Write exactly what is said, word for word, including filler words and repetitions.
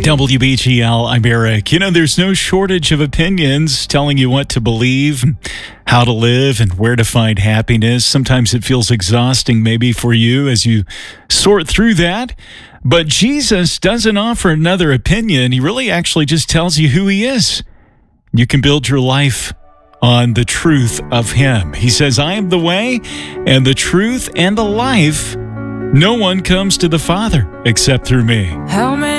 W B G L, I'm Eric. You know, there's no shortage of opinions telling you what to believe, how to live, and where to find happiness. Sometimes it feels exhausting maybe for you as you sort through that. But Jesus doesn't offer another opinion. He really actually just tells you who he is. You can build your life on the truth of him. He says, I am the way and the truth and the life. No one comes to the Father except through me. How many